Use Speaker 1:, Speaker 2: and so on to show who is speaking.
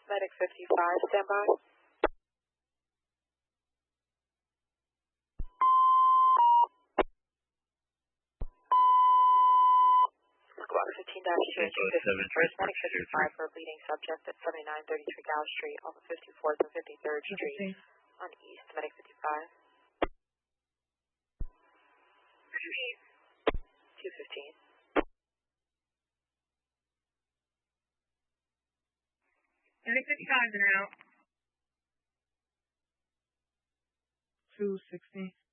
Speaker 1: Medic 55, stand by. Squad 15-2 first Medic 55 for a bleeding subject at 7933 Gow Street off of 54th and 53rd Street on East. Medic 55. 215.
Speaker 2: Medic 55 in and out.
Speaker 3: 216.